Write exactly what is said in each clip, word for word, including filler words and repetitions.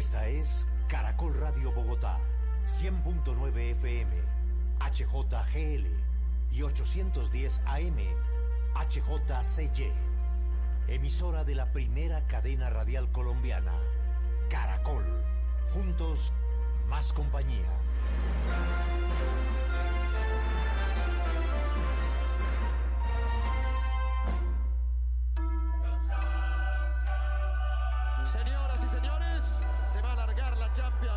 Esta es Caracol Radio Bogotá, cien punto nueve F M, H J G L y ochocientos diez A M, H J C Y. Emisora de la primera cadena radial colombiana, Caracol. Juntos, más compañía. Señoras y señores, se va a alargar la Champions.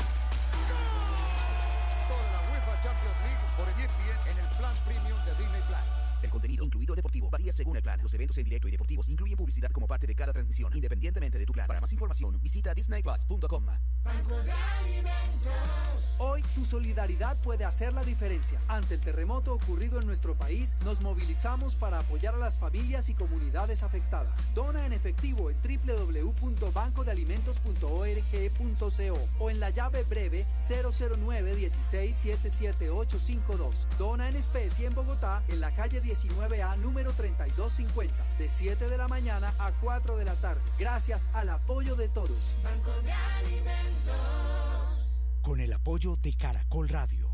Toda la UEFA Champions League por E S P N en el plan premium de Disney Plus. El contenido incluido deportivo varía según el plan. Los eventos en directo y deportivos incluyen publicidad como parte de cada transmisión, independientemente de tu plan. Para más información, visita disney plus punto com. Banco de Alimentos. Hoy tu solidaridad puede hacer la diferencia. Ante el terremoto ocurrido en nuestro país, nos movilizamos para apoyar a las familias y comunidades afectadas. Dona en efectivo en doble u doble u doble u punto banco de alimentos punto org punto co o en la llave breve cero cero nueve dieciséis setenta y siete ochocientos cincuenta y dos. Dona en especie en Bogotá, en la calle diecinueve A, número treinta y dos cincuenta, de siete de la mañana a cuatro de la tarde. Gracias al apoyo de todos. Banco de Alimentos. Con el apoyo de Caracol Radio.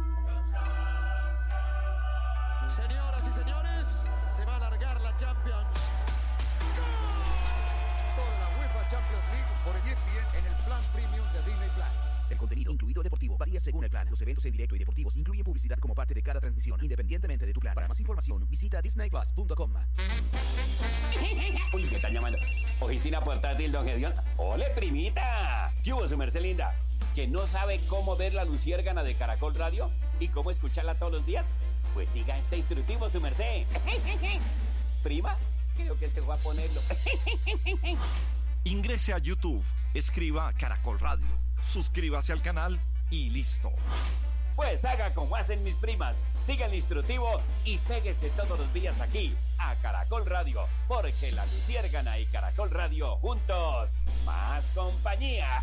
Señoras y señores, se va a alargar la Champions. Toda la UEFA Champions League por E S P N en el plan premium de Disney Plus. El contenido incluido deportivo varía según el plan. Los eventos en directo y deportivos incluyen publicidad como parte de cada transmisión, independientemente de tu plan. Para más información, visita disney plus punto com. Uy, me están llamando. Oficina portátil, don Gedeón. ¡Ole, primita! ¿Qué hubo, su merced linda? ¿Que no sabe cómo ver la luciérgana de Caracol Radio y cómo escucharla todos los días? Pues siga este instructivo, su merced. ¿Prima? Creo que se fue a ponerlo. Ingrese a YouTube, escriba Caracol Radio, suscríbase al canal y listo. Pues haga como hacen mis primas, siga el instructivo y péguese todos los días aquí, a Caracol Radio, porque la luciérgana y Caracol Radio juntos, más compañía.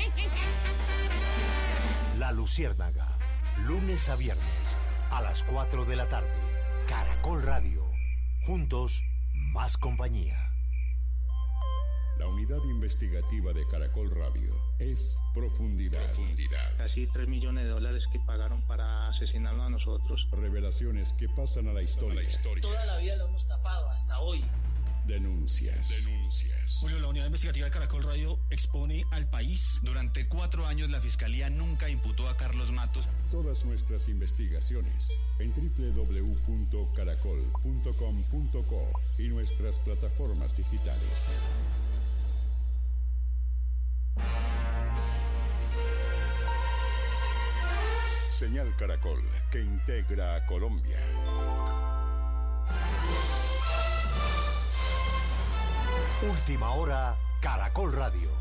La Luciérnaga, lunes a viernes, a las cuatro de la tarde. Caracol Radio, juntos, más compañía. La unidad investigativa de Caracol Radio es Profundidad. Profundidad. Casi tres millones de dólares que pagaron para asesinarnos a nosotros. Revelaciones que pasan a la historia. La historia. Toda la vida lo hemos tapado hasta hoy. Denuncias. Denuncias. Julio, la unidad investigativa de Caracol Radio expone al país. Durante cuatro años la Fiscalía nunca imputó a Carlos Matos. Todas nuestras investigaciones en doble u doble u doble u punto caracol punto com punto co y nuestras plataformas digitales. Señal Caracol, que integra a Colombia. Última hora, Caracol Radio.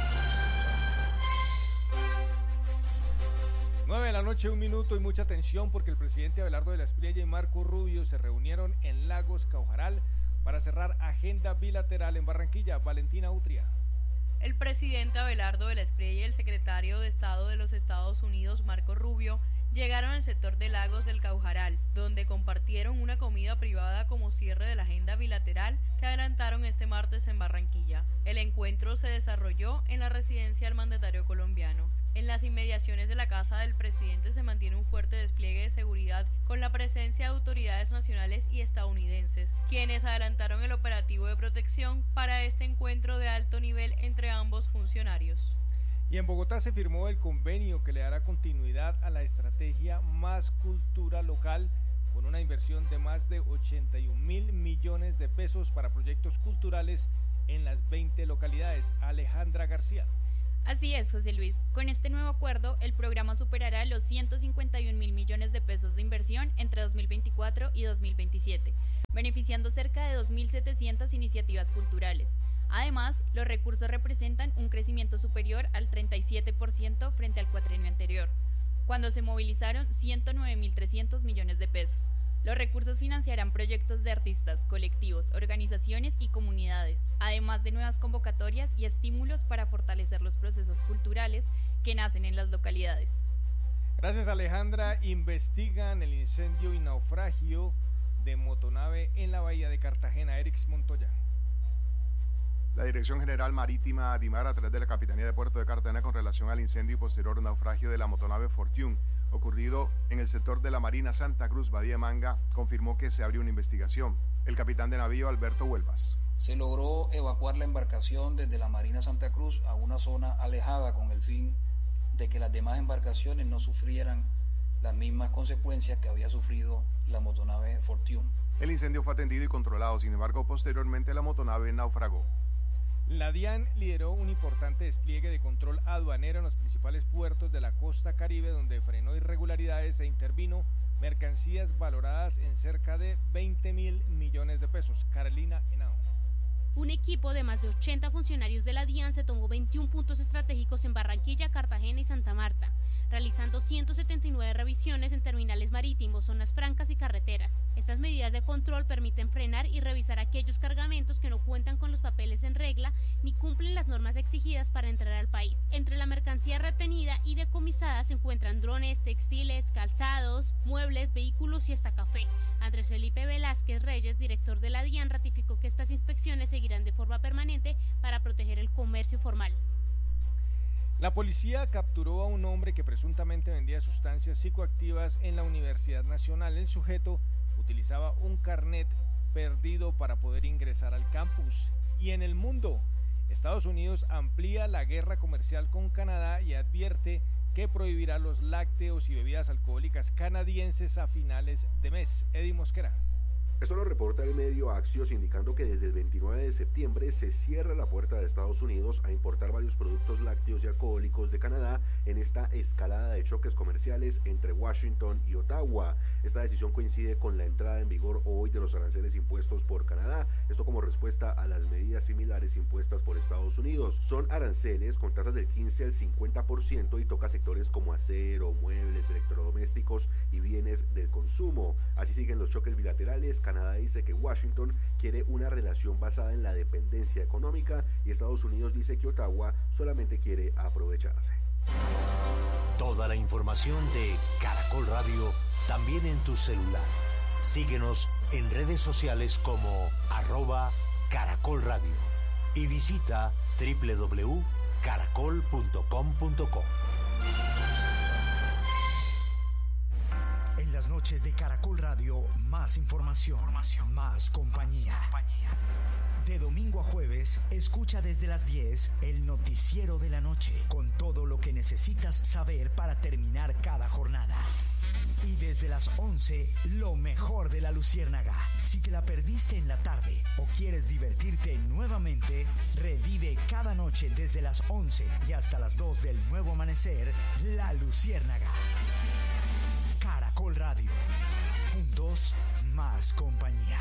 nueve de la noche, un minuto y mucha atención porque el presidente Abelardo de la Espriella y Marco Rubio se reunieron en Lagos, Caujaral, para cerrar agenda bilateral en Barranquilla. Valentina Utria. El presidente Abelardo de la Espriella y el secretario de Estado de los Estados Unidos, Marco Rubio, llegaron al sector de Lagos del Caujaral, donde compartieron una comida privada como cierre de la agenda bilateral que adelantaron este martes en Barranquilla. El encuentro se desarrolló en la residencia del mandatario colombiano. En las inmediaciones de la casa del presidente se mantiene un fuerte despliegue de seguridad con la presencia de autoridades nacionales y estadounidenses, quienes adelantaron el operativo de protección para este encuentro de alto nivel entre ambos funcionarios. Y en Bogotá se firmó el convenio que le dará continuidad a la estrategia Más Cultura Local, con una inversión de más de ochenta y un mil millones de pesos para proyectos culturales en las veinte localidades. Alejandra García. Así es, José Luis. Con este nuevo acuerdo, el programa superará los ciento cincuenta y un mil millones de pesos de inversión entre dos mil veinticuatro y dos mil veintisiete, beneficiando cerca de dos mil setecientas iniciativas culturales. Además, los recursos representan un crecimiento superior al treinta y siete por ciento frente al cuatrienio anterior, cuando se movilizaron ciento nueve mil trescientos millones de pesos. Los recursos financiarán proyectos de artistas, colectivos, organizaciones y comunidades, además de nuevas convocatorias y estímulos para fortalecer los procesos culturales que nacen en las localidades. Gracias, Alejandra. Investigan el incendio y naufragio de motonave en la bahía de Cartagena. Erix Montoya. La Dirección General Marítima DIMAR, a través de la Capitanía de Puerto de Cartagena, con relación al incendio y posterior naufragio de la motonave Fortune ocurrido en el sector de la Marina Santa Cruz, Bahía de Manga, confirmó que se abrió una investigación. El capitán de navío, Alberto Huelvas. Se logró evacuar la embarcación desde la Marina Santa Cruz a una zona alejada con el fin de que las demás embarcaciones no sufrieran las mismas consecuencias que había sufrido la motonave Fortune. El incendio fue atendido y controlado, sin embargo, posteriormente la motonave naufragó. La DIAN lideró un importante despliegue de control aduanero en los principales puertos de la costa caribe, donde frenó irregularidades e intervino mercancías valoradas en cerca de veinte mil millones de pesos. Carolina Henao. Un equipo de más de ochenta funcionarios de la DIAN se tomó veintiún puntos estratégicos en Barranquilla, Cartagena y Santa Marta, realizando ciento setenta y nueve revisiones en terminales marítimos, zonas francas y carreteras. Estas medidas de control permiten frenar y revisar aquellos cargamentos que no cuentan con los papeles en regla ni cumplen las normas exigidas para entrar al país. Entre la mercancía retenida y decomisada se encuentran drones, textiles, calzados, muebles, vehículos y hasta café. Andrés Felipe Velázquez Reyes, director de la DIAN, ratificó que estas inspecciones seguirán de forma permanente para proteger el comercio formal. La policía capturó a un hombre que presuntamente vendía sustancias psicoactivas en la Universidad Nacional. El sujeto utilizaba un carnet perdido para poder ingresar al campus. Y en el mundo, Estados Unidos amplía la guerra comercial con Canadá y advierte que prohibirá los lácteos y bebidas alcohólicas canadienses a finales de mes. Eddie Mosquera. Esto lo reporta el medio Axios, indicando que desde el veintinueve de septiembre se cierra la puerta de Estados Unidos a importar varios productos lácteos y alcohólicos de Canadá en esta escalada de choques comerciales entre Washington y Ottawa. Esta decisión coincide con la entrada en vigor hoy de los aranceles impuestos por Canadá, esto como respuesta a las medidas similares impuestas por Estados Unidos. Son aranceles con tasas del quince al cincuenta por ciento y toca sectores como acero, muebles, electrodomésticos y bienes del consumo. Así siguen los choques bilaterales. Canadá dice que Washington quiere una relación basada en la dependencia económica y Estados Unidos dice que Ottawa solamente quiere aprovecharse. Toda la información de Caracol Radio también en tu celular. Síguenos en redes sociales como arroba Caracol Radio y visita doble u doble u doble u punto caracol punto com punto co. En las noches de Caracol Radio, más información, información más compañía. más compañía. De domingo a jueves, escucha desde las diez el noticiero de la noche, con todo lo que necesitas saber para terminar cada jornada. Y desde las once, lo mejor de la Luciérnaga. Si te la perdiste en la tarde o quieres divertirte nuevamente, revive cada noche desde las once y hasta las dos del nuevo amanecer, La Luciérnaga. Caracol Radio. Juntos, más compañía.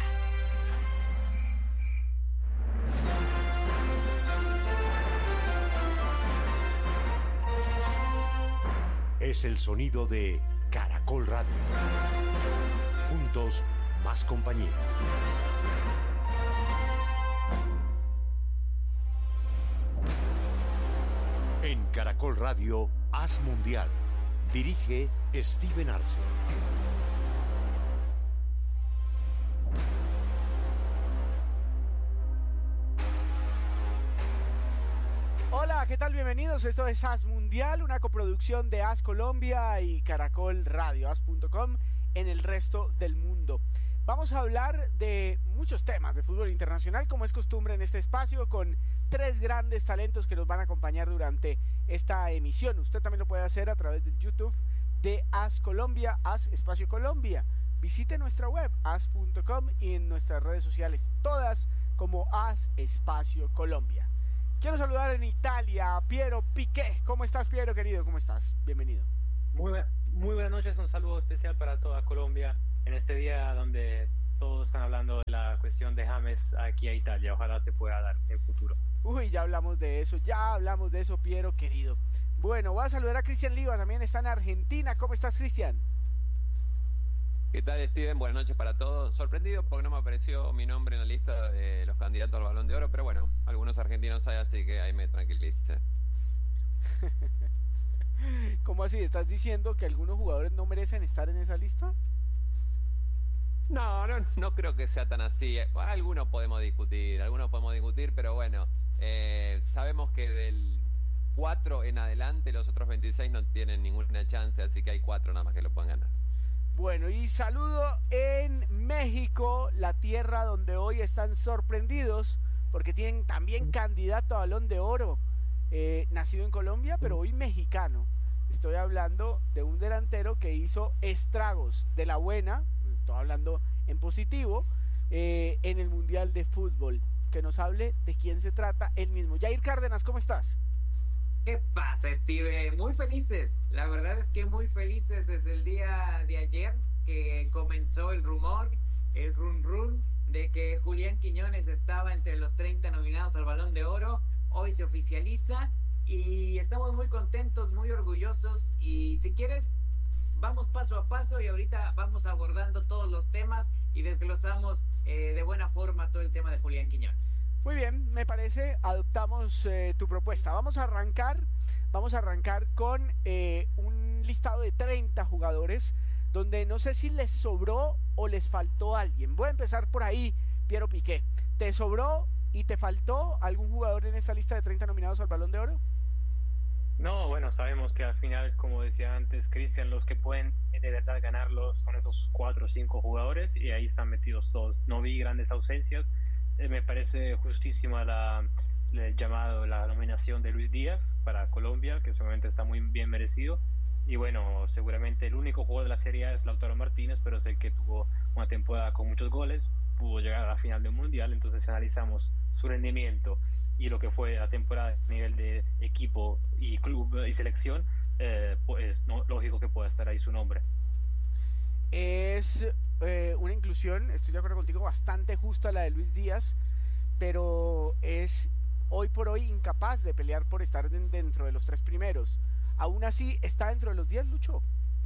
Es el sonido de Caracol Radio. Juntos, más compañía. En Caracol Radio, Haz Mundial. Dirige Steven Arce. Hola, ¿qué tal? Bienvenidos. Esto es Haz Mundial, una coproducción de Haz Colombia y Caracol Radio, haz punto com en el resto del mundo. Vamos a hablar de muchos temas de fútbol internacional, como es costumbre en este espacio, con tres grandes talentos que nos van a acompañar durante esta emisión. Usted también lo puede hacer a través del YouTube de Haz Colombia, Haz Espacio Colombia. Visite nuestra web, haz punto com, y en nuestras redes sociales, todas como Haz Espacio Colombia. Quiero saludar en Italia a Piero Piqué. ¿Cómo estás, Piero, querido? ¿Cómo estás? Bienvenido. Muy, muy buenas noches, un saludo especial para toda Colombia en este día donde todos están hablando de la cuestión de James aquí a Italia. Ojalá se pueda dar en el futuro. Uy, ya hablamos de eso, ya hablamos de eso, Piero, querido. Bueno, voy a saludar a Cristian Liva, también está en Argentina. ¿Cómo estás, Cristian? ¿Qué tal, Steven? Buenas noches para todos. Sorprendido porque no me apareció mi nombre en la lista de los candidatos al Balón de Oro, pero bueno, algunos argentinos hay, así que ahí me tranquilicé. ¿Cómo así? ¿Estás diciendo que algunos jugadores no merecen estar en esa lista? No, no, no creo que sea tan así. Algunos podemos discutir, algunos podemos discutir, pero bueno, Eh, sabemos que del cuatro en adelante los otros veintiséis no tienen ninguna chance, así que hay cuatro nada más que lo puedan ganar. Bueno, y saludo en México, la tierra donde hoy están sorprendidos porque tienen también candidato a Balón de Oro, eh, nacido en Colombia, pero hoy mexicano. Estoy hablando de un delantero que hizo estragos de la buena, estoy hablando en positivo, eh, en el Mundial de Fútbol. Que nos hable de quién se trata él mismo. Jair Cárdenas, ¿cómo estás? ¿Qué pasa, Steve? Muy felices, la verdad es que muy felices desde el día de ayer que comenzó el rumor, el run run de que Julián Quiñones estaba entre los treinta nominados al Balón de Oro. Hoy se oficializa y estamos muy contentos, muy orgullosos, y si quieres vamos paso a paso y ahorita vamos abordando todos los temas y desglosamos eh, de buena forma todo el tema de Julián Quiñones. Muy bien, me parece, adoptamos eh, tu propuesta. Vamos a arrancar, vamos a arrancar con eh, un listado de treinta jugadores donde no sé si les sobró o les faltó alguien. Voy a empezar por ahí, Piero Piqué. ¿Te sobró y te faltó algún jugador en esta lista de treinta nominados al Balón de Oro? No, bueno, sabemos que al final, como decía antes Cristian, los que pueden de verdad ganarlo son esos cuatro o cinco jugadores y ahí están metidos todos. No vi grandes ausencias. Eh, me parece justísima la, el llamado, la nominación de Luis Díaz para Colombia, que seguramente está muy bien merecido. Y bueno, seguramente el único jugador de la Serie A es Lautaro Martínez, pero es el que tuvo una temporada con muchos goles, pudo llegar a la final del Mundial. Entonces, si analizamos su rendimiento y lo que fue la temporada a nivel de equipo y club y selección, eh, pues no, lógico que pueda estar ahí su nombre. Es eh, una inclusión, estoy de acuerdo contigo, bastante justa la de Luis Díaz, pero es hoy por hoy incapaz de pelear por estar de, dentro de los tres primeros. Aún así, ¿está dentro de los diez, Lucho?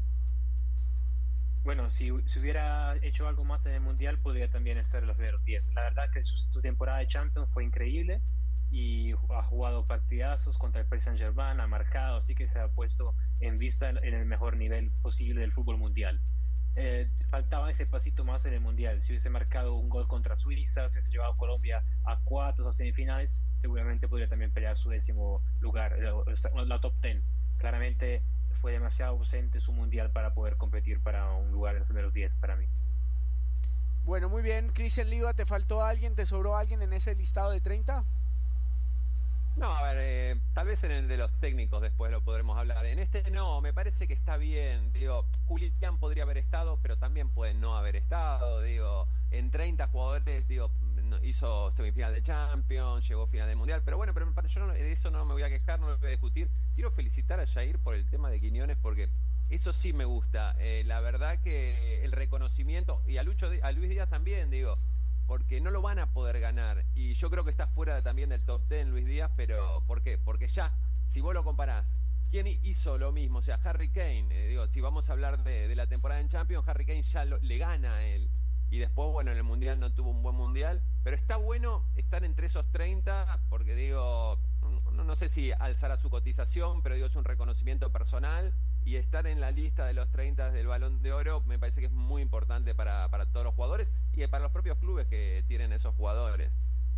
Bueno, si, si hubiera hecho algo más en el Mundial, podría también estar en los primeros diez. La verdad que su, su temporada de Champions fue increíble y ha jugado partidazos contra el Paris Saint-Germain, ha marcado, así que se ha puesto en vista en el mejor nivel posible del fútbol mundial. Eh, faltaba ese pasito más en el Mundial. Si hubiese marcado un gol contra Suiza, si hubiese llevado a Colombia a cuatro o semifinales, seguramente podría también pelear su décimo lugar, la, la top ten. Claramente fue demasiado ausente su Mundial para poder competir para un lugar en los primeros diez para mí. Bueno, muy bien. Cristian Liva, ¿te faltó alguien, te sobró alguien en ese listado de treinta? No, a ver, eh, tal vez en el de los técnicos después lo podremos hablar. En este no, me parece que está bien. Digo, Julián podría haber estado, pero también puede no haber estado. Digo, en treinta jugadores, digo, hizo semifinal de Champions, llegó a final del Mundial. Pero bueno, pero yo no, de eso no me voy a quejar, no me voy a discutir. Quiero felicitar a Jair por el tema de Quiñones, porque eso sí me gusta. Eh, la verdad que el reconocimiento, y a, Lucho, a Luis Díaz también, digo, porque no lo van a poder ganar, y yo creo que está fuera también del top ten Luis Díaz, pero ¿por qué? Porque ya, si vos lo comparás, ¿quién hizo lo mismo? O sea, Harry Kane, eh, digo, si vamos a hablar de, de la temporada en Champions, Harry Kane ya lo, le gana a él, y después, bueno, en el Mundial no tuvo un buen Mundial, pero está bueno estar entre esos treinta, porque digo, no, no sé si alzará su cotización, pero digo, es un reconocimiento personal, y estar en la lista de los treinta del Balón de Oro me parece que es muy importante para, para todos los jugadores y para los propios clubes que tienen esos jugadores.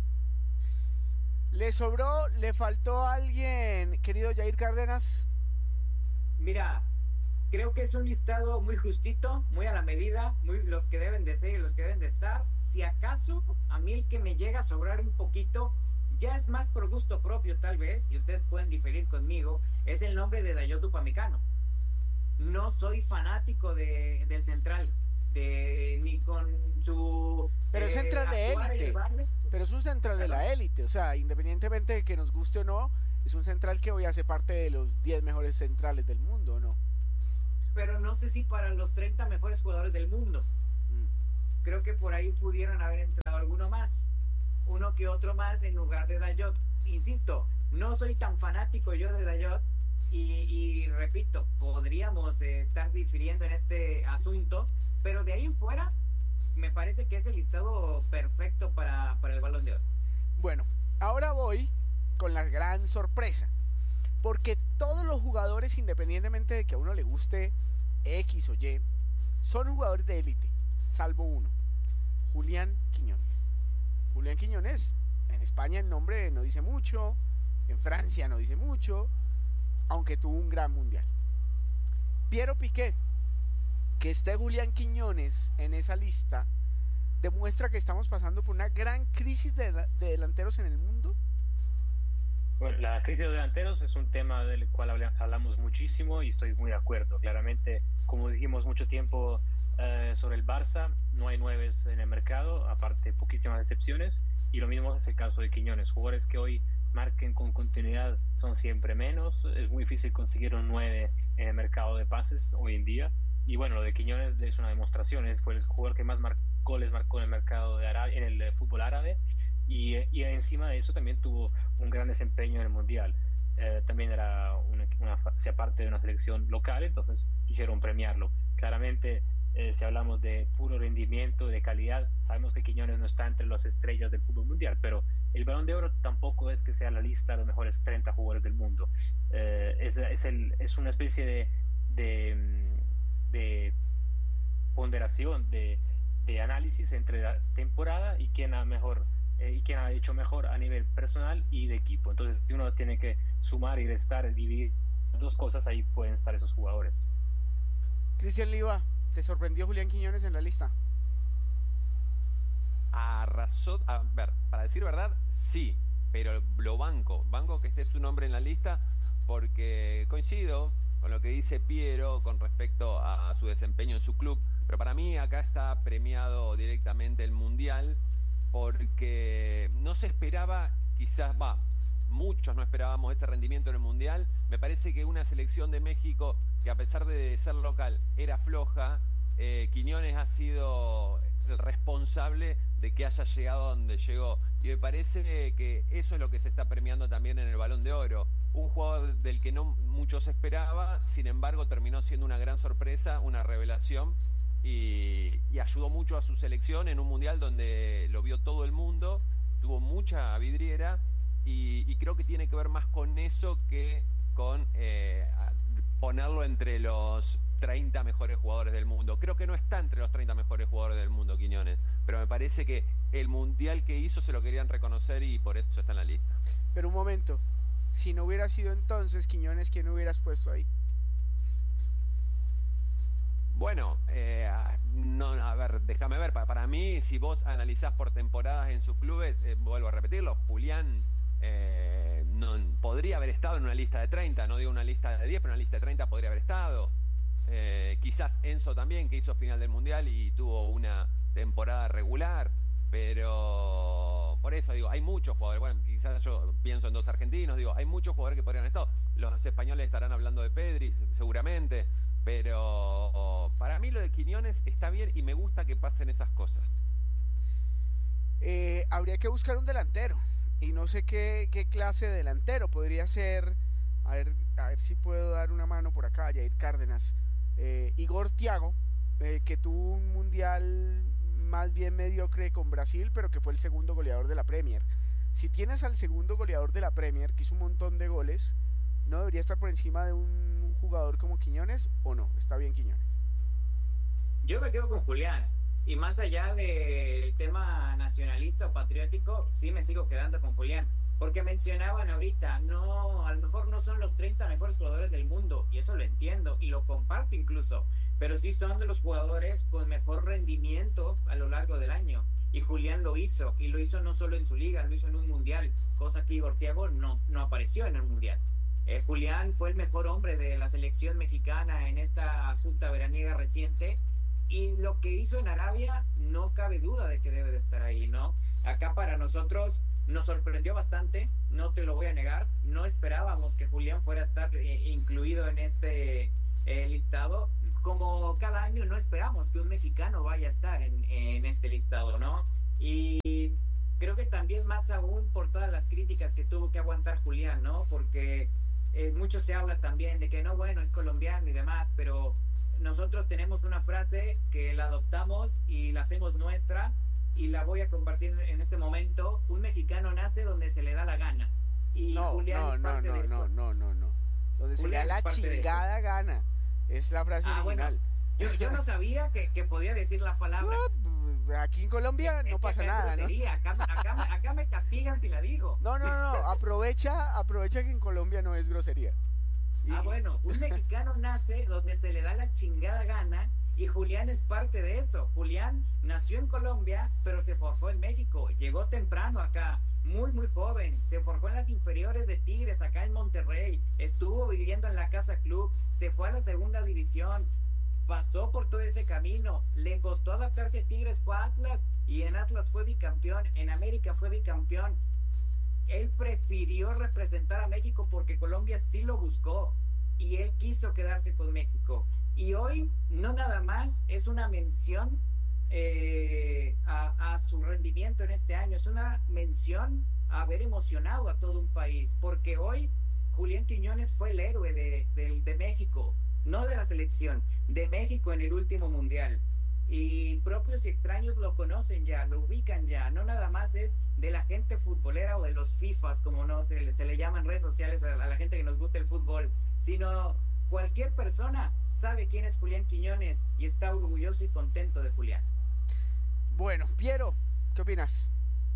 ¿Le sobró, le faltó a alguien, querido Jair Cárdenas? Mira, creo que es un listado muy justito, muy a la medida, muy los que deben de ser y los que deben de estar. Si acaso, a mí el que me llega a sobrar un poquito, ya es más por gusto propio tal vez, y ustedes pueden diferir conmigo, es el nombre de Dayot Upamecano. No soy fanático de, del central, de ni con su... Pero es eh, central de élite, pero es un central de la élite, o sea, independientemente de que nos guste o no, es un central que hoy hace parte de los diez mejores centrales del mundo, ¿no? Pero no sé si para los treinta mejores jugadores del mundo. Mm. Creo que por ahí pudieron haber entrado alguno más, uno que otro más en lugar de Dayot. Insisto, no soy tan fanático yo de Dayot, Y, y repito, podríamos eh, estar difiriendo en este asunto, pero de ahí en fuera me parece que es el listado perfecto para, para el Balón de Oro. Bueno, ahora voy con la gran sorpresa, porque todos los jugadores, independientemente de que a uno le guste X o Y, son jugadores de élite, salvo uno, Julián Quiñones. Julián Quiñones en España el nombre no dice mucho, en Francia no dice mucho, aunque tuvo un gran mundial. Piero Piqué, que esté Julián Quiñones en esa lista, demuestra que estamos pasando por una gran crisis de, de delanteros en el mundo. Bueno, la crisis de delanteros es un tema del cual hablamos muchísimo y estoy muy de acuerdo. Claramente, como dijimos mucho tiempo eh, sobre el Barça, no hay nueves en el mercado, aparte poquísimas excepciones, y lo mismo es el caso de Quiñones. Jugadores que hoy marquen con continuidad son siempre menos, es muy difícil conseguir un nueve en el mercado de pases hoy en día, y bueno, lo de Quiñones es una demostración, él fue el jugador que más mar- goles marcó en el mercado de Arabia, en el eh, fútbol árabe, y, y encima de eso también tuvo un gran desempeño en el Mundial. Eh, también era una, una, hacía parte de una selección local, entonces quisieron premiarlo. Claramente, eh, si hablamos de puro rendimiento, de calidad, sabemos que Quiñones no está entre las estrellas del fútbol mundial, pero el Balón de Oro tampoco es que sea la lista de los mejores treinta jugadores del mundo. Eh, es, es, el, es una especie de, de, de ponderación, de, de análisis entre la temporada y quién ha mejor eh, y quién ha hecho mejor a nivel personal y de equipo. Entonces, si uno tiene que sumar y restar, dividir dos cosas, ahí pueden estar esos jugadores. Cristian Liva, ¿te sorprendió Julián Quiñones en la lista? Arrasó, a ver, para decir verdad, sí, pero lo banco, banco que esté su nombre en la lista porque coincido con lo que dice Piero con respecto a su desempeño en su club, pero para mí acá está premiado directamente el Mundial porque no se esperaba, quizás, va, muchos no esperábamos ese rendimiento en el Mundial. Me parece que una selección de México que a pesar de ser local era floja, eh, Quiñones ha sido el responsable de que haya llegado donde llegó, y me parece que eso es lo que se está premiando también en el Balón de Oro. Un jugador del que no mucho se esperaba, sin embargo terminó siendo una gran sorpresa, una revelación, y, y ayudó mucho a su selección en un Mundial donde lo vio todo el mundo, tuvo mucha vidriera, y, y creo que tiene que ver más con eso que con eh, ponerlo entre los treinta mejores jugadores del mundo. Creo que no está entre los treinta mejores jugadores del mundo, Quiñones, pero me parece que el Mundial que hizo se lo querían reconocer y por eso está en la lista. Pero un momento, si no hubiera sido entonces Quiñones, ¿quién hubieras puesto ahí? Bueno, eh, no, a ver, déjame ver, para, para mí, si vos analizás por temporadas en sus clubes, eh, vuelvo a repetirlo, Julián eh, no, podría haber estado en una lista de treinta, no digo una lista de diez, pero una lista de treinta podría haber estado. Eh, quizás Enzo también, que hizo final del Mundial y tuvo una temporada regular, pero por eso digo, hay muchos jugadores, bueno, quizás yo pienso en dos argentinos, digo, hay muchos jugadores que podrían haber estado. Los españoles estarán hablando de Pedri, seguramente, pero para mí lo de Quiñones está bien y me gusta que pasen esas cosas. Eh, habría que buscar un delantero, y no sé qué, qué clase de delantero podría ser. A ver, a ver si puedo dar una mano por acá, Jair Cárdenas. Eh, Igor Thiago, eh, que tuvo un mundial más bien mediocre con Brasil, pero que fue el segundo goleador de la Premier. Si tienes al segundo goleador de la Premier, que hizo un montón de goles, ¿no debería estar por encima de un jugador como Quiñones o no? Está bien Quiñones. Yo me quedo con Julián, y más allá del tema nacionalista o patriótico, sí me sigo quedando con Julián. Porque mencionaban ahorita, no, a lo mejor no son los treinta mejores jugadores del mundo, y eso lo entiendo, y lo comparto incluso, pero sí son de los jugadores con mejor rendimiento a lo largo del año, y Julián lo hizo, y lo hizo no solo en su liga, lo hizo en un mundial, cosa que Igor Thiago no, no apareció en el mundial. Eh, Julián fue el mejor hombre de la selección mexicana en esta justa veraniega reciente, y lo que hizo en Arabia, no cabe duda de que debe de estar ahí, ¿no? Acá para nosotros nos sorprendió bastante, no te lo voy a negar, no esperábamos que Julián fuera a estar eh, incluido en este eh, listado, como cada año no esperamos que un mexicano vaya a estar en, en este listado, ¿no? Y creo que también más aún por todas las críticas que tuvo que aguantar Julián, ¿no? Porque eh, mucho se habla también de que no, bueno, es colombiano y demás, pero nosotros tenemos una frase que la adoptamos y la hacemos nuestra, y la voy a compartir en este momento: un mexicano nace donde se le da la gana. Y no, Julián no, es parte no, de no, eso. no, no, no, donde Julián se le da la chingada gana, es la frase ah, original. Bueno, Yo, yo no sabía que, que podía decir la palabra. No, aquí en Colombia no es pasa que nada, ¿no? Acá, acá, acá me castigan si la digo. No, no, no, aprovecha, aprovecha que en Colombia no es grosería. Y... Ah, bueno, un mexicano nace donde se le da la chingada gana y Julián es parte de eso. Julián nació en Colombia, pero se forjó en México. Llegó temprano acá, muy, muy joven. Se forjó en las inferiores de Tigres, acá en Monterrey. Estuvo viviendo en la Casa Club, se fue a la segunda división. Pasó por todo ese camino, le costó adaptarse a Tigres, fue a Atlas y en Atlas fue bicampeón, en América fue bicampeón. Él prefirió representar a México porque Colombia sí lo buscó y él quiso quedarse con México. Y hoy no nada más es una mención eh, a, a su rendimiento en este año, es una mención a haber emocionado a todo un país, porque hoy Julián Quiñones fue el héroe de, de, de México. No de la selección, de México en el último mundial. Y propios y extraños lo conocen ya, lo ubican ya. No nada más es de la gente futbolera o de los FIFAs, como no se le, se le llaman redes sociales a, a la gente que nos gusta el fútbol, sino cualquier persona sabe quién es Julián Quiñones y está orgulloso y contento de Julián. Bueno, Piero, ¿qué opinas?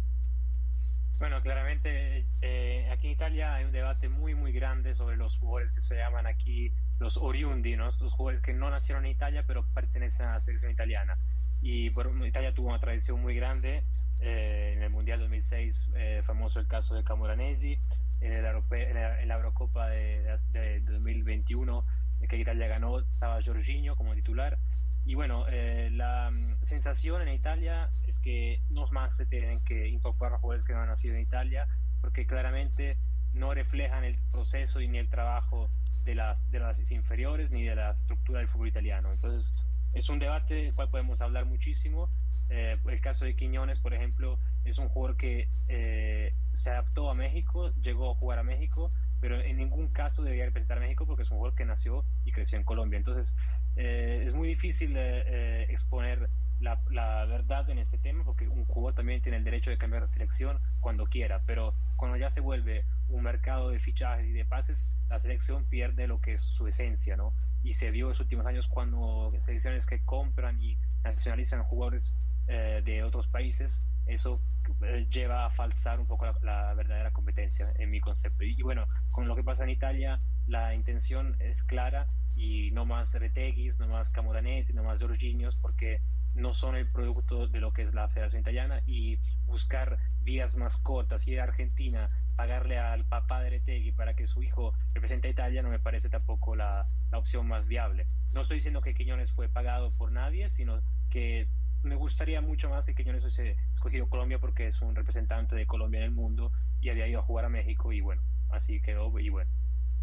Bueno, claramente eh, aquí en Italia hay un debate muy muy grande sobre los jugadores que se llaman aquí los oriundi, ¿no? Los jugadores que no nacieron en Italia pero pertenecen a la selección italiana. Y bueno, Italia tuvo una tradición muy grande eh, en el Mundial dos mil seis, eh, famoso el caso de Camoranesi, en, el en, la, en la Eurocopa de, de, de dos mil veintiuno que Italia ganó, estaba Jorginho como titular. Y bueno, eh, la um, sensación en Italia es que no más se tienen que incorporar jugadores que no han nacido en Italia, porque claramente no reflejan el proceso ni el trabajo de las, de las inferiores ni de la estructura del fútbol italiano. Entonces es un debate del cual podemos hablar muchísimo. Eh, el caso de Quiñones, por ejemplo, es un jugador que eh, se adaptó a México, llegó a jugar a México, pero en ningún caso debería representar a México porque es un jugador que nació y creció en Colombia. Entonces eh, es muy difícil eh, eh, exponer la, la verdad en este tema, porque un jugador también tiene el derecho de cambiar de selección cuando quiera, pero cuando ya se vuelve un mercado de fichajes y de pases, la selección pierde lo que es su esencia, ¿no? Y se vio en los últimos años cuando selecciones que compran y nacionalizan jugadores eh, de otros países, eso eh, lleva a falsar un poco la, la verdadera competencia, en mi concepto. Y, y bueno, con lo que pasa en Italia, la intención es clara, y no más Reteguis, no más Camoranesi, no más Jorginhos, porque no son el producto de lo que es la Federación Italiana, y buscar vías más cortas, ir a Argentina, pagarle al papá de Retegui para que su hijo represente a Italia, no me parece tampoco la, la opción más viable. No estoy diciendo que Quiñones fue pagado por nadie, sino que me gustaría mucho más que Quiñones hubiese escogido Colombia, porque es un representante de Colombia en el mundo y había ido a jugar a México, y bueno, así quedó, y bueno.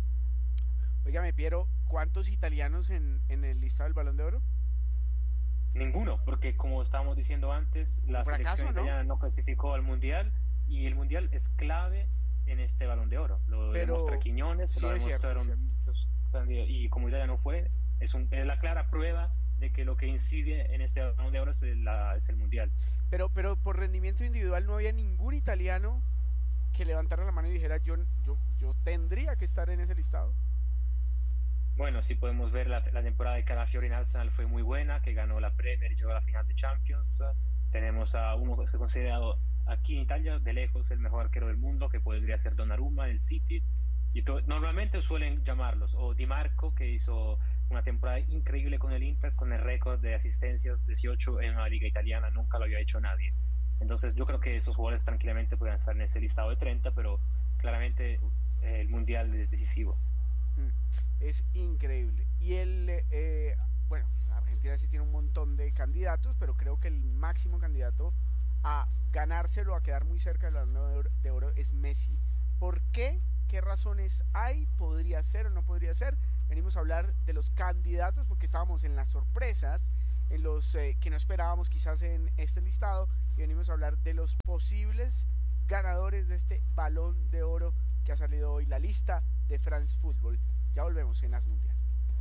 Óigame, Piero, ¿cuántos italianos en, en el listado del Balón de Oro? Ninguno, porque como estábamos diciendo antes, la selección italiana no clasificó al Mundial, y el Mundial es clave en este Balón de Oro. Lo Pero, demuestra Quiñones, sí, lo demostraron cierto, muchos, y como Italia no fue, es, un, es la clara prueba de que lo que incide en este Balón de Oro es, la, es el Mundial. Pero, pero por rendimiento individual no había ningún italiano que levantara la mano y dijera yo, yo, yo tendría que estar en ese listado. Bueno, sí podemos ver la, la temporada de Calafiori en Arsenal fue muy buena, que ganó la Premier y llegó a la final de Champions. Tenemos a uno que es considerado aquí en Italia de lejos el mejor arquero del mundo, que podría ser Donnarumma en el City, y to- normalmente suelen llamarlos, o Di Marco, que hizo una temporada increíble con el Inter, con el récord de asistencias dieciocho en una liga italiana, nunca lo había hecho nadie. Entonces yo creo que esos jugadores tranquilamente pueden estar en ese listado de treinta, pero claramente eh, el Mundial es decisivo. Es increíble. Y el, eh, bueno, Argentina sí tiene un montón de candidatos, pero creo que el máximo candidato a ganárselo, a quedar muy cerca del Balón de Oro es Messi. ¿Por qué? ¿Qué razones hay? ¿Podría ser o no podría ser? Venimos a hablar de los candidatos porque estábamos en las sorpresas, en los eh, que no esperábamos quizás en este listado, y venimos a hablar de los posibles ganadores de este Balón de Oro que ha salido hoy, la lista de France Football. Ya volvemos en As Mundial.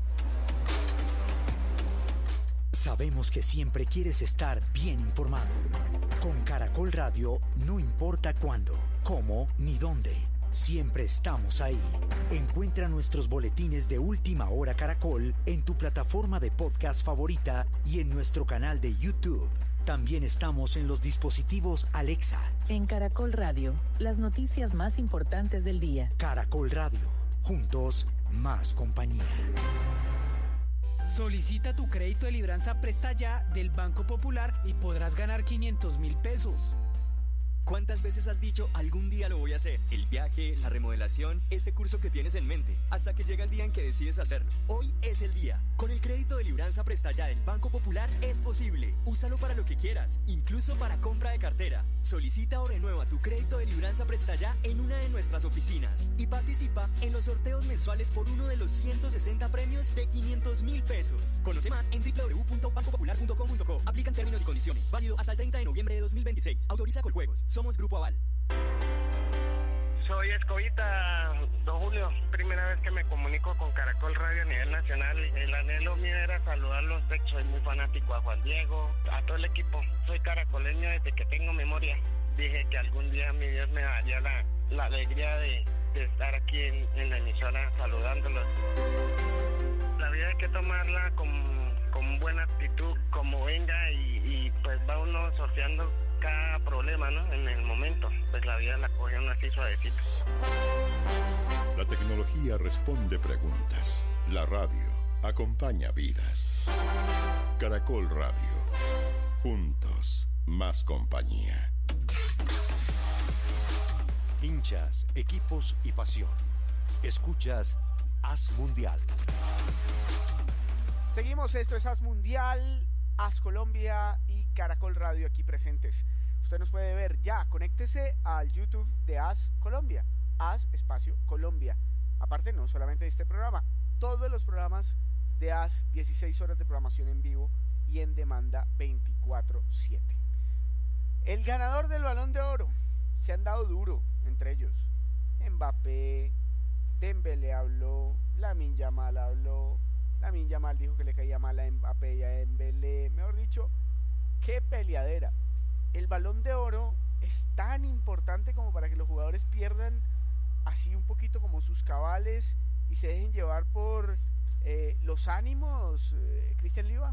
Sabemos que siempre quieres estar bien informado. Con Caracol Radio, no importa cuándo, cómo ni dónde. siempre estamos ahí. Encuentra nuestros boletines de Última Hora Caracol en tu plataforma de podcast favorita y en nuestro canal de YouTube. También estamos en los dispositivos Alexa. En Caracol Radio, las noticias más importantes del día. Caracol Radio, juntos, más compañía. Solicita tu crédito de libranza Presta Ya del Banco Popular y podrás ganar quinientos mil pesos. ¿Cuántas veces has dicho algún día lo voy a hacer? El viaje, la remodelación, ese curso que tienes en mente, hasta que llega el día en que decides hacerlo. Hoy es el día. Con el crédito de libranza Presta Ya del Banco Popular es posible. Úsalo para lo que quieras, incluso para compra de cartera. Solicita o renueva tu crédito de libranza Presta Ya en una de nuestras oficinas y participa en los sorteos mensuales por uno de los ciento sesenta premios de quinientos mil pesos. Conoce más en doble u doble u doble u punto banco popular punto com punto co. Aplican términos y condiciones. Válido hasta el treinta de noviembre de dos mil veintiséis. Autoriza Coljuegos. Somos Grupo Aval. Soy Escobita, don Julio. Primera vez que me comunico con Caracol Radio a nivel nacional. El anhelo mío era saludarlos. Soy muy fanático a Juan Diego, a todo el equipo. Soy caracoleño desde que tengo memoria. Dije que algún día mi Dios me daría la, la alegría de, de estar aquí en, en la emisora saludándolos. La vida hay que tomarla con, con buena actitud, como venga, y, y pues va uno sorteando cada problema, ¿no? En el momento, pues la vida la coge uno así suavecito. La tecnología responde preguntas. La radio acompaña vidas. Caracol Radio. Juntos, más compañía. Hinchas, equipos y pasión. Escuchas Haz Mundial. Seguimos, esto es Haz Mundial, Haz Colombia y Caracol Radio aquí presentes. Usted nos puede ver ya, conéctese al YouTube de Haz Colombia, Haz Espacio Colombia. Aparte, no solamente de este programa, todos los programas de Haz, dieciséis horas de programación en vivo y en demanda veinticuatro siete. El ganador del Balón de Oro, se han dado duro entre ellos. Mbappé, Dembélé habló, Lamine Yamal habló, Lamine Yamal dijo que le caía mal a Mbappé y a Dembélé. Mejor dicho, qué peleadera. El Balón de Oro es tan importante como para que los jugadores pierdan así un poquito como sus cabales y se dejen llevar por eh, los ánimos, eh, Cristian Liva.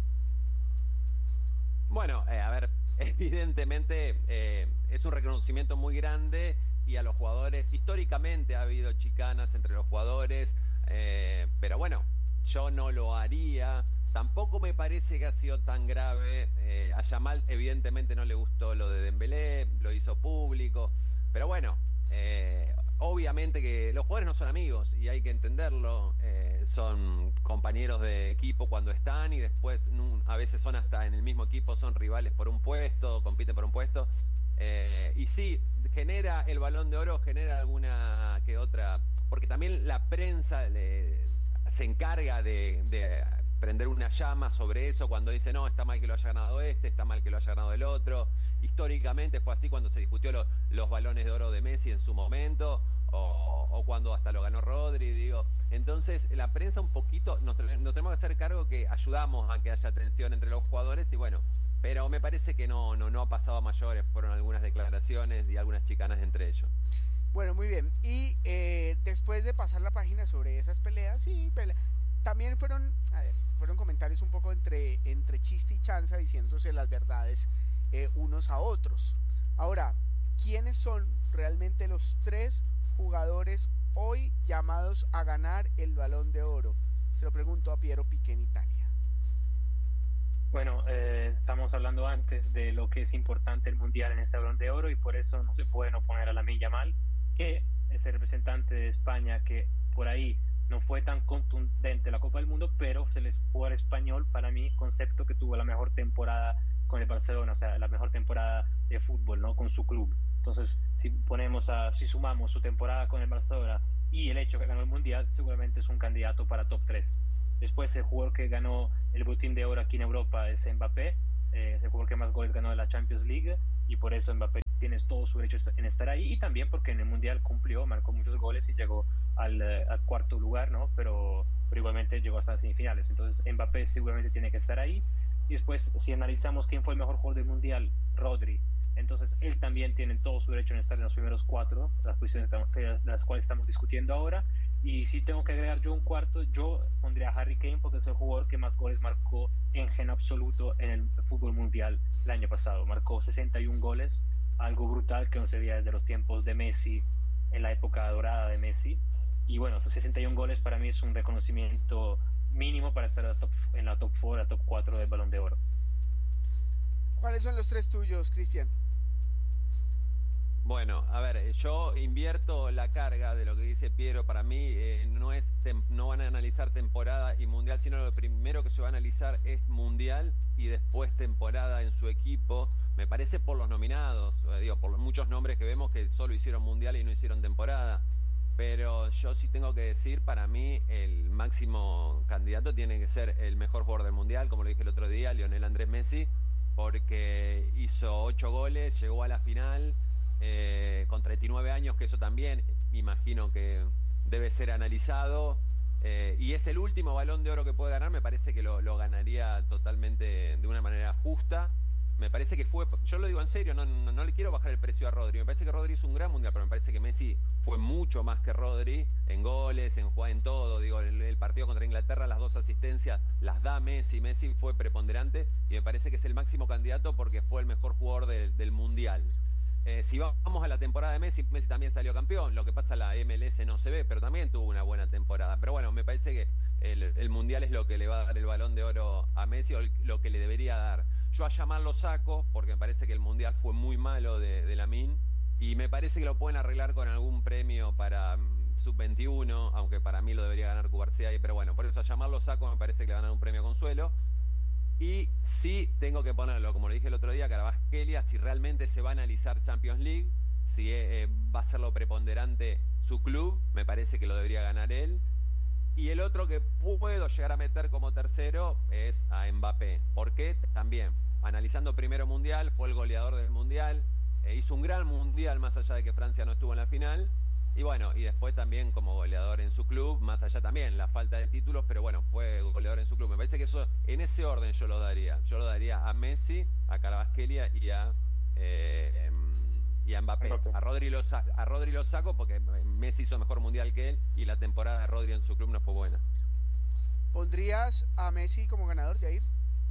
Bueno, eh, a ver, evidentemente eh, es un reconocimiento muy grande y a los jugadores, históricamente ha habido chicanas entre los jugadores, eh, pero bueno, yo no lo haría. Tampoco me parece que ha sido tan grave. Eh, a Yamal evidentemente no le gustó lo de Dembélé, lo hizo público, pero bueno, eh, obviamente que los jugadores no son amigos y hay que entenderlo. Eh, son compañeros de equipo cuando están y después a veces son hasta en el mismo equipo, son rivales por un puesto, compiten por un puesto. Eh, y sí, genera el Balón de Oro, genera alguna que otra, porque también la prensa le, se encarga de, de prender una llama sobre eso cuando dice no, está mal que lo haya ganado este, está mal que lo haya ganado el otro. Históricamente fue así cuando se discutió lo, los balones de oro de Messi en su momento, o, o cuando hasta lo ganó Rodri, digo. Entonces la prensa un poquito, nos, nos tenemos que hacer cargo que ayudamos a que haya tensión entre los jugadores y bueno, pero me parece que no, no, no ha pasado a mayores, fueron algunas declaraciones y algunas chicanas entre ellos. Bueno, muy bien. Y eh, después de pasar la página sobre esas peleas, sí, pelea, también fueron, a ver, fueron comentarios un poco entre, entre chiste y chanza, diciéndose las verdades eh, unos a otros. Ahora, ¿quiénes son realmente los tres jugadores hoy llamados a ganar el Balón de Oro? Se lo pregunto a Piero Piqué en Italia. Bueno, eh, estamos hablando antes de lo que es importante el Mundial en este Balón de Oro y por eso no se puede no poner a Lamine Yamal, que es el representante de España, que por ahí no fue tan contundente la Copa del Mundo, pero se les jugador español, para mí, concepto que tuvo la mejor temporada con el Barcelona, o sea, la mejor temporada de fútbol, ¿no? Con su club. Entonces, si ponemos a, si sumamos su temporada con el Barcelona y el hecho que ganó el Mundial, seguramente es un candidato para top tres. Después, el jugador que ganó el botín de oro aquí en Europa es Mbappé, eh, el jugador que más goles ganó de la Champions League, y por eso Mbappé tiene todo su derecho en estar ahí, y también porque en el Mundial cumplió, marcó muchos goles y llegó al, al cuarto lugar, ¿no? Pero, pero igualmente llegó hasta las semifinales. Entonces Mbappé seguramente tiene que estar ahí. Y después, si analizamos quién fue el mejor jugador del Mundial, Rodri. Entonces él también tiene todo su derecho en estar en los primeros cuatro, las posiciones de las cuales estamos discutiendo ahora. Y si tengo que agregar yo un cuarto, yo pondría a Harry Kane porque es el jugador que más goles marcó en gen absoluto en el fútbol mundial el año pasado. Marcó sesenta y un goles, algo brutal que no se veía desde los tiempos de Messi, en la época dorada de Messi. Y bueno, esos sesenta y un goles para mí es un reconocimiento mínimo para estar en la top, en la top cuatro, la top cuatro del Balón de Oro. ¿Cuáles son los tres tuyos, Cristian? Bueno, a ver, yo invierto la carga de lo que dice Piero. Para mí eh, no es tem- no van a analizar temporada y mundial, sino lo primero que se va a analizar es mundial y después temporada en su equipo. Me parece por los nominados, eh, digo, por los muchos nombres que vemos que solo hicieron mundial y no hicieron temporada. Pero yo sí tengo que decir, para mí el máximo candidato tiene que ser el mejor jugador del mundial, como lo dije el otro día, Lionel Andrés Messi, porque hizo ocho goles, llegó a la final. Eh, con treinta y nueve años, que eso también imagino que debe ser analizado, eh, y es el último Balón de Oro que puede ganar. Me parece que lo, lo ganaría totalmente de una manera justa. Me parece que fue, yo lo digo en serio, no, no, no le quiero bajar el precio a Rodri. Me parece que Rodri es un gran mundial, pero me parece que Messi fue mucho más que Rodri en goles, en jugar, en todo. Digo, el, el partido contra Inglaterra, las dos asistencias las da Messi. Messi fue preponderante y me parece que es el máximo candidato porque fue el mejor jugador de, del mundial. Eh, si vamos a la temporada de Messi, Messi también salió campeón. Lo que pasa, la M L S no se ve, pero también tuvo una buena temporada. Pero bueno, me parece que el, el Mundial es lo que le va a dar el Balón de Oro a Messi, o lo que le debería dar. Yo a Yamal lo saco, porque me parece que el Mundial fue muy malo de, de Lamine, y me parece que lo pueden arreglar con algún premio para um, sub veintiuno, aunque para mí lo debería ganar Cubarsí, pero bueno, por eso a Yamal lo saco, me parece que le van a dar un premio Consuelo. Y sí tengo que ponerlo, como lo dije el otro día, Kvaratskhelia, si realmente se va a analizar Champions League, si eh, va a ser lo preponderante su club, me parece que lo debería ganar él. Y el otro que puedo llegar a meter como tercero es a Mbappé. ¿Por qué? También, analizando primero Mundial, fue el goleador del Mundial, eh, hizo un gran Mundial más allá de que Francia no estuvo en la final. Y bueno, y después también como goleador en su club, más allá también la falta de títulos, pero bueno, fue goleador en su club. Me parece que eso, en ese orden yo lo daría. Yo lo daría a Messi, a Kvaratskhelia y a eh, y a Mbappé. Mbappé. A Rodri lo a Rodri lo saco porque Messi hizo mejor mundial que él y la temporada de Rodri en su club no fue buena. ¿Pondrías a Messi como ganador, Jair?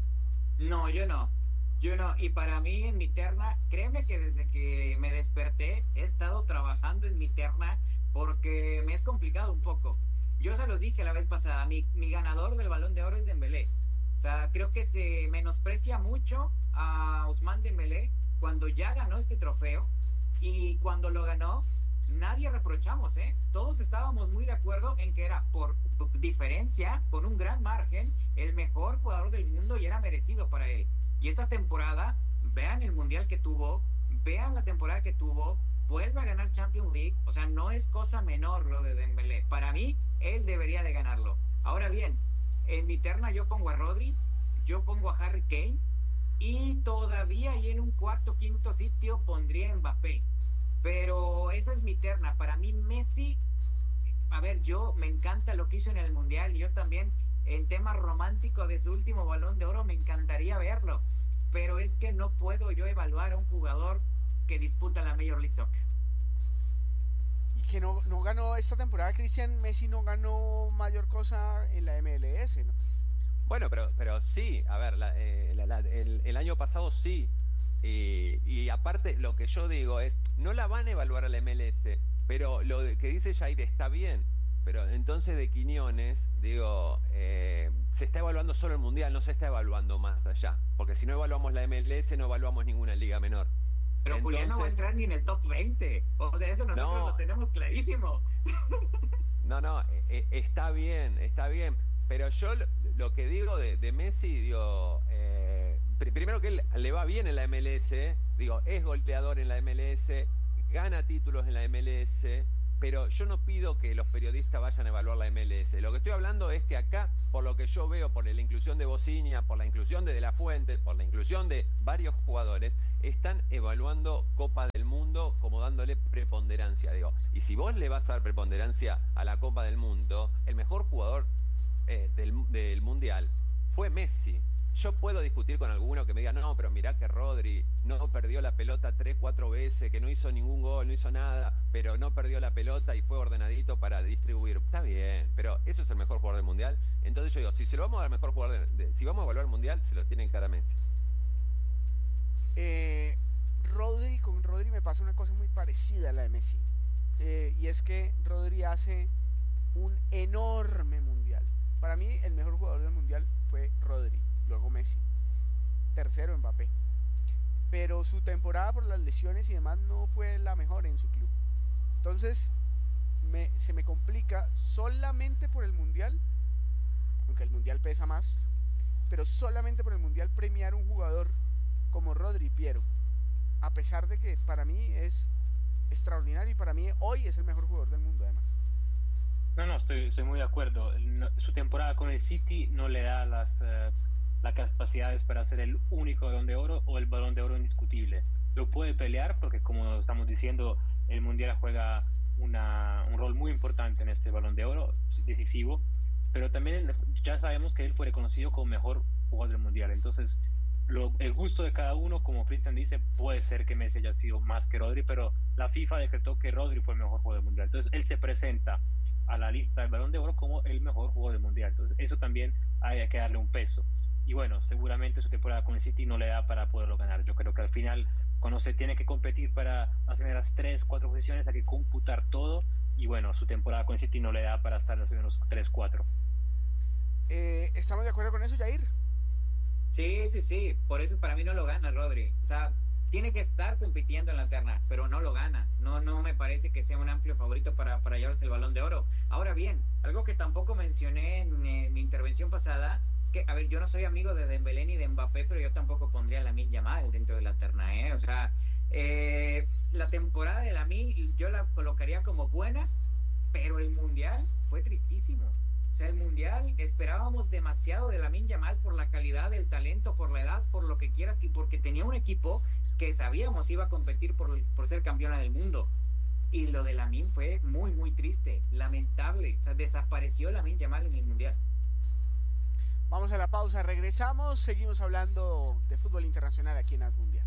No, yo no. Yo no, y para mí en mi terna, créeme que desde que me desperté he estado trabajando en mi terna porque me es complicado un poco. Yo se los dije la vez pasada, mi, mi ganador del Balón de Oro es Dembélé. O sea, creo que se menosprecia mucho a Ousmane Dembélé cuando ya ganó este trofeo, y cuando lo ganó nadie reprochamos, ¿eh? Todos estábamos muy de acuerdo en que era por diferencia, con un gran margen, el mejor jugador del mundo y era merecido para él. Y esta temporada, vean el mundial que tuvo, vean la temporada que tuvo, vuelve a ganar Champions League, o sea, no es cosa menor lo de Dembélé. Para mí, él debería de ganarlo. Ahora bien, en mi terna yo pongo a Rodri, yo pongo a Harry Kane, y todavía y en un cuarto, quinto sitio pondría a Mbappé. Pero esa es mi terna. Para mí Messi, a ver, yo me encanta lo que hizo en el mundial, y yo también en tema romántico de su último Balón de Oro me encantaría verlo, pero es que no puedo yo evaluar a un jugador que disputa la Major League Soccer. Y que no, no ganó esta temporada, Cristian. Messi no ganó mayor cosa en la M L S, ¿no? Bueno, pero pero sí, a ver, la, eh, la, la, el, el año pasado sí, y, y aparte lo que yo digo es, no la van a evaluar a la M L S, pero lo que dice Jair está bien. Pero entonces de Quiñones, digo, eh, se está evaluando solo el Mundial, no se está evaluando más allá. Porque si no evaluamos la M L S, no evaluamos ninguna liga menor. Pero entonces, Julián no va a entrar ni en el top veinte. O sea, eso nosotros no, lo tenemos clarísimo. No, no, eh, está bien, está bien. Pero yo lo, lo que digo de, de Messi, digo, eh, pr primero que él le va bien en la M L S, digo, es goleador en la M L S, gana títulos en la M L S, pero yo no pido que los periodistas vayan a evaluar la M L S. Lo que estoy hablando es que acá, por lo que yo veo, por la inclusión de Bociña, por la inclusión de De La Fuente, por la inclusión de varios jugadores, están evaluando Copa del Mundo como dándole preponderancia, digo. Y si vos le vas a dar preponderancia a la Copa del Mundo, el mejor jugador eh, del, del Mundial fue Messi. yo puedo discutir con alguno que me diga, no, pero mirá que Rodri no perdió la pelota tres, cuatro veces, que no hizo ningún gol, no hizo nada, pero no perdió la pelota y fue ordenadito para distribuir. Está bien, pero ¿eso es el mejor jugador del Mundial? Entonces yo digo, si se lo vamos a dar al mejor jugador, de, de, si vamos a evaluar el Mundial, se lo tienen cara a Messi. Eh, Rodri, con Rodri me pasa una cosa muy parecida a la de Messi. Eh, y es que Rodri hace un enorme Mundial. Para mí el mejor jugador del Mundial fue Rodri, luego Messi, tercero Mbappé, pero su temporada por las lesiones y demás no fue la mejor en su club. Entonces me, se me complica solamente por el Mundial, aunque el Mundial pesa más, pero solamente por el Mundial premiar un jugador como Rodri Piero, a pesar de que para mí es extraordinario y para mí hoy es el mejor jugador del mundo además. No, no, estoy, estoy muy de acuerdo. No, su temporada con el City no le da las, uh, las capacidades para ser el único Balón de Oro o el Balón de Oro indiscutible. Lo puede pelear porque, como estamos diciendo, el Mundial juega una, un rol muy importante en este Balón de Oro, decisivo, pero también ya sabemos que él fue reconocido como mejor jugador del Mundial. Entonces, lo, el gusto de cada uno, como Cristian dice, puede ser que Messi haya sido más que Rodri, pero la FIFA decretó que Rodri fue el mejor jugador del Mundial. Entonces, él se presenta a la lista del Balón de Oro como el mejor jugador del Mundial. Entonces eso también hay que darle un peso. Y bueno, seguramente su temporada con el City no le da para poderlo ganar. Yo creo que al final, cuando se tiene que competir para las primeras tres, cuatro posiciones, hay que computar todo. Y bueno, su temporada con el City no le da para estar en los primeros tres, cuatro. Eh, ¿Estamos de acuerdo con eso, Jair? Sí, sí, sí. Por eso para mí no lo gana Rodri. O sea, tiene que estar compitiendo en la terna, pero no lo gana. No, no me parece que sea un amplio favorito para, para llevarse el Balón de Oro. Ahora bien, algo que tampoco mencioné en eh, mi intervención pasada es que, a ver, yo no soy amigo de Dembélé ni de Mbappé, pero yo tampoco pondría a Lamine Yamal dentro de la terna, ¿eh? O sea, eh, la temporada de Lamine yo la colocaría como buena, pero el Mundial fue tristísimo. O sea, el Mundial esperábamos demasiado de Lamine Yamal por la calidad del talento, por la edad, por lo que quieras, y porque tenía un equipo que sabíamos iba a competir por, por ser campeona del mundo. Y lo de Lamine fue muy, muy triste, lamentable. O sea, desapareció Lamine Yamal en el Mundial. Vamos a la pausa, regresamos, seguimos hablando de fútbol internacional aquí en As Mundial.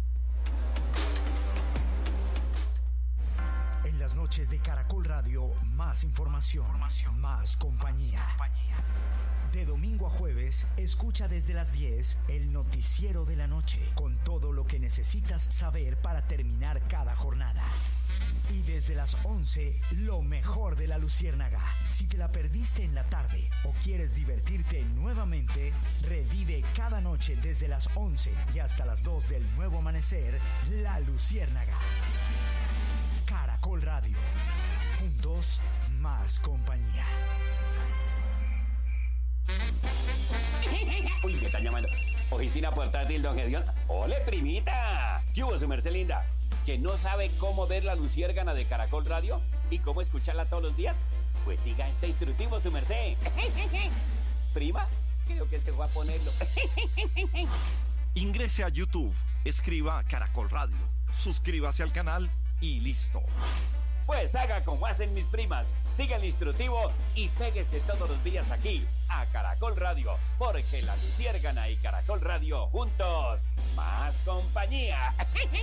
En las noches de Caracol Radio, más información, información más compañía. compañía. De domingo a jueves, escucha desde las diez el noticiero de la noche, con todo lo que necesitas saber para terminar cada jornada. Y desde las once, lo mejor de la Luciérnaga. Si te la perdiste en la tarde o quieres divertirte nuevamente, revive cada noche desde las once y hasta las dos del nuevo amanecer, La Luciérnaga. Caracol Radio. Juntos, más compañía. Uy, me están llamando. Oficina portátil, don Gedión. ¡Ole, primita! ¿Qué hubo, su merced linda? ¿Que no sabe cómo ver la luciérgana de Caracol Radio? ¿Y cómo escucharla todos los días? Pues siga este instructivo, su merced. ¿Prima? Creo que se fue a ponerlo. Ingrese a YouTube, escriba Caracol Radio, suscríbase al canal y listo. Pues haga como hacen mis primas, siga el instructivo y péguese todos los días aquí a Caracol Radio, porque la Luciérgana y Caracol Radio juntos, más compañía.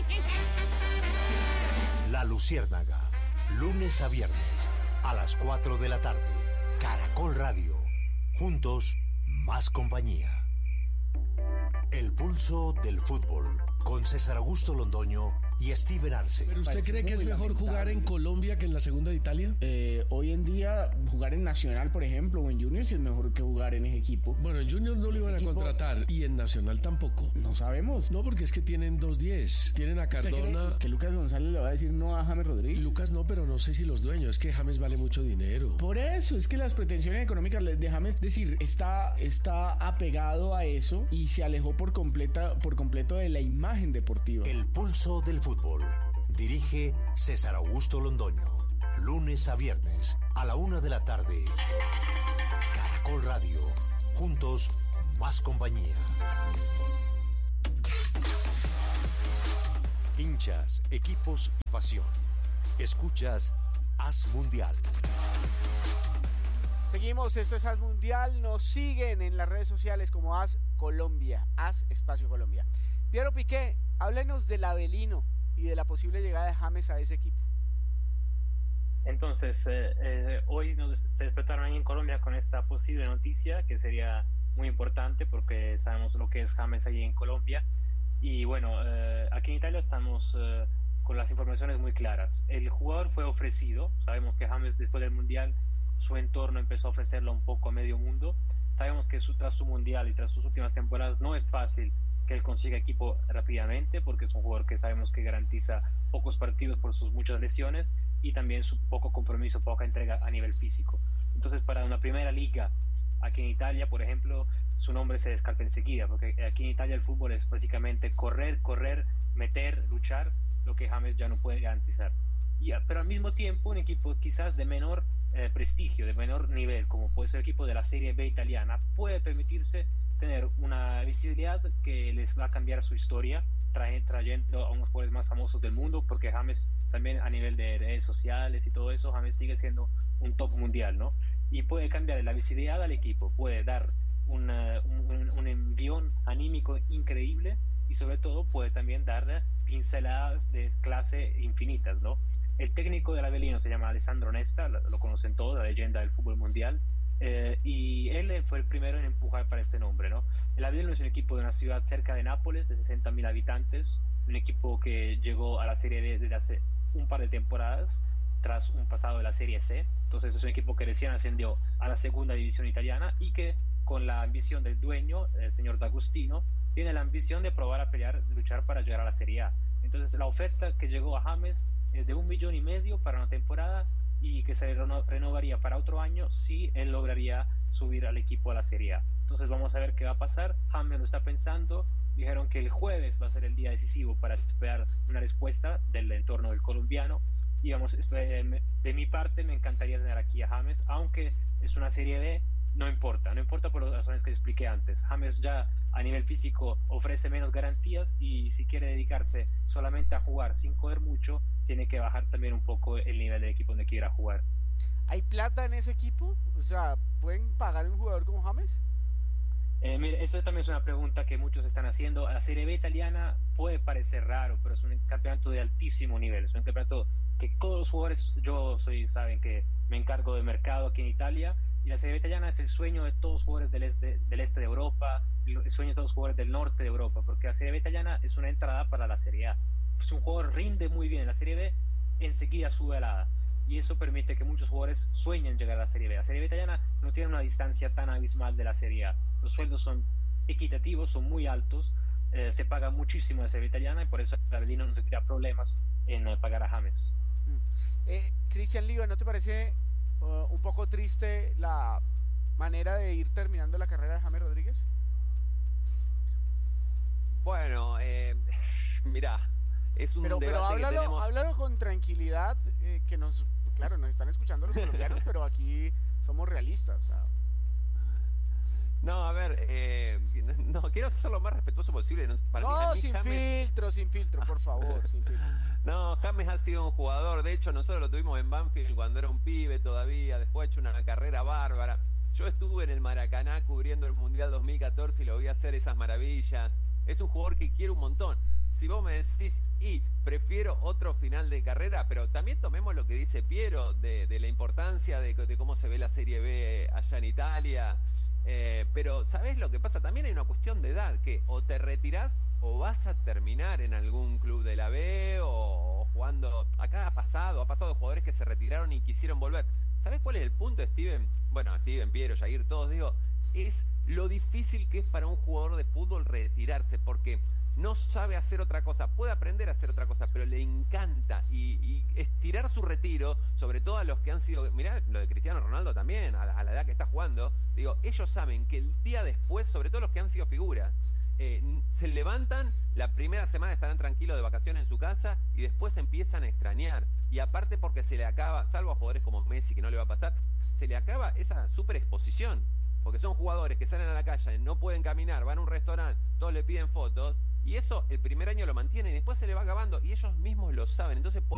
La Luciérnaga, lunes a viernes a las cuatro de la tarde. Caracol Radio, juntos, más compañía. El pulso del fútbol con César Augusto Londoño y Steven Arce. ¿Pero usted cree que es mejor jugar en Colombia que en la segunda de Italia? Eh, hoy en día, jugar en Nacional, por ejemplo, o en Junior, sí es mejor que jugar en ese equipo. Bueno, en Junior no lo iban a equipo... contratar y en Nacional tampoco. No sabemos. No, porque es que tienen dos diez. Tienen a Cardona. ¿Que Lucas González le va a decir no a James Rodríguez? Lucas no, pero no sé si los dueños. Es que James vale mucho dinero. Por eso, es que las pretensiones económicas de James, es decir, está, está apegado a eso y se alejó por, completa, por completo de la imagen deportiva. El pulso del fútbol. Dirige César Augusto Londoño. Lunes a viernes a la una de la tarde. Caracol Radio. Juntos, más compañía. Hinchas, equipos y pasión. Escuchas As Mundial. Seguimos Seguimos, esto es As Mundial, nos siguen en las redes sociales como As Colombia, As Espacio Colombia. Piero Piqué, háblenos del Avelino y de la posible llegada de James a ese equipo. Entonces, eh, eh, hoy nos, se despertaron ahí en Colombia con esta posible noticia que sería muy importante porque sabemos lo que es James allí en Colombia. Y bueno, eh, aquí en Italia estamos eh, con las informaciones muy claras. El jugador fue ofrecido, sabemos que James después del Mundial su entorno empezó a ofrecerlo un poco a medio mundo. Sabemos que su, tras su Mundial y tras sus últimas temporadas no es fácil que él consiga equipo rápidamente porque es un jugador que sabemos que garantiza pocos partidos por sus muchas lesiones y también su poco compromiso, poca entrega a nivel físico. Entonces, para una primera liga aquí en Italia, por ejemplo, su nombre se descarta enseguida, porque aquí en Italia el fútbol es básicamente correr, correr, meter, luchar, lo que James ya no puede garantizar. Y, pero al mismo tiempo, un equipo quizás de menor eh, prestigio, de menor nivel, como puede ser el equipo de la Serie B italiana, puede permitirse tener una visibilidad que les va a cambiar su historia, trae, trayendo a unos jugadores más famosos del mundo, porque James también a nivel de redes sociales y todo eso, James sigue siendo un top mundial, ¿no? Y puede cambiar la visibilidad al equipo, puede dar una, un, un envión anímico increíble y sobre todo puede también dar pinceladas de clase infinitas, ¿no? El técnico del Avelino se llama Alessandro Nesta, lo, lo conocen todos, la leyenda del fútbol mundial. Eh, y él fue el primero en empujar para este nombre, ¿no? El Avelino es un equipo de una ciudad cerca de Nápoles de sesenta mil habitantes, un equipo que llegó a la Serie B desde hace un par de temporadas tras un pasado de la Serie C. Entonces es un equipo que recién ascendió a la segunda división italiana y que con la ambición del dueño, el señor D'Agostino, tiene la ambición de probar a pelear, de luchar para llegar a la Serie A. Entonces la oferta que llegó a James es de un millón y medio para una temporada y que se reno renovaría para otro año si él lograría subir al equipo a la Serie A. Entonces vamos a ver qué va a pasar. James lo está pensando. Dijeron que el jueves va a ser el día decisivo para esperar una respuesta del entorno del colombiano. Y vamos, de mi parte me encantaría tener aquí a James, aunque es una Serie B, no importa, no importa por las razones que expliqué antes. James ya a nivel físico ofrece menos garantías y si quiere dedicarse solamente a jugar sin correr mucho, tiene que bajar también un poco el nivel del equipo donde quiera jugar. ¿Hay plata en ese equipo? O sea, ¿pueden pagar un jugador como James? Eh, mire, eso también es una pregunta que muchos están haciendo. La Serie B italiana puede parecer raro, pero es un campeonato de altísimo nivel. Es un campeonato que todos los jugadores, yo soy, saben que me encargo de mercado aquí en Italia, y la Serie B italiana es el sueño de todos los jugadores del este, del este de Europa, el sueño de todos los jugadores del norte de Europa, porque la Serie B italiana es una entrada para la Serie A. Si un jugador rinde muy bien en la Serie B, enseguida sube a la A. Y eso permite que muchos jugadores sueñen llegar a la Serie B. La Serie B italiana no tiene una distancia tan abismal de la Serie A. Los sueldos son equitativos, son muy altos, eh, se paga muchísimo en la Serie B italiana y por eso el Avelino no tendría problemas en eh, pagar a James. Eh, Cristian Liva, ¿no te parece uh, un poco triste la manera de ir terminando la carrera de James Rodríguez? Bueno, eh, mirá, es un pero, debate pero háblalo, que tenemos... háblalo con tranquilidad, eh, que nos, claro, nos están escuchando los colombianos, pero aquí somos realistas, o sea. No, a ver, eh, no, quiero ser lo más respetuoso posible. No, para no mí, sin James... filtro, sin filtro, por favor, sin filtro. No, James ha sido un jugador, de hecho nosotros lo tuvimos en Banfield cuando era un pibe todavía, después ha hecho una carrera bárbara. Yo estuve en el Maracaná cubriendo el Mundial dos mil catorce y lo vi hacer esas maravillas. Es un jugador que quiero un montón. Si vos me decís, y prefiero otro final de carrera, pero también tomemos lo que dice Piero de, de la importancia de, de cómo se ve la Serie B allá en Italia. Eh, pero ¿sabés lo que pasa? También hay una cuestión de edad, que o te retirás o vas a terminar en algún club de la B o, o jugando. Acá ha pasado, ha pasado jugadores que se retiraron y quisieron volver. ¿Sabés cuál es el punto, Steven? Bueno, Steven, Piero, Jair, todos digo, es lo difícil que es para un jugador de fútbol retirarse, porque no sabe hacer otra cosa, puede aprender a hacer otra cosa, pero le encanta y, y estirar su retiro, sobre todo a los que han sido, mirá lo de Cristiano Ronaldo también, a la, a la edad que está jugando, digo, ellos saben que el día después, sobre todo los que han sido figuras, eh, se levantan, la primera semana estarán tranquilos de vacaciones en su casa y después empiezan a extrañar, y aparte porque se le acaba, salvo a jugadores como Messi que no le va a pasar, se le acaba esa super exposición, porque son jugadores que salen a la calle, no pueden caminar, van a un restaurante, todos le piden fotos, y eso el primer año lo mantienen y después se le va acabando y ellos mismos lo saben. Entonces